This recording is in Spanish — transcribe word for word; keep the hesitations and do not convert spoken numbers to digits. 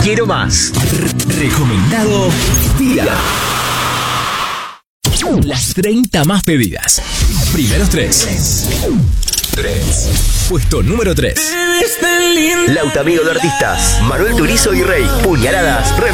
Quiero más. Recomendado día. Las treinta más pedidas. Primeros tres. tres. Puesto número tres. Lautamigo de artistas. Manuel Turizo y Rey. Puñaladas.